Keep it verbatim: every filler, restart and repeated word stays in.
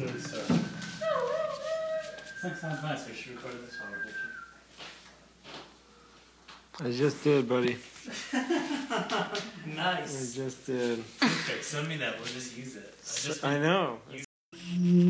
So it's, uh, this thing sounds nice. We should record this while we're here. I just did, buddy. Nice. I just did. Okay, send me that. We'll just use it. I, just I know.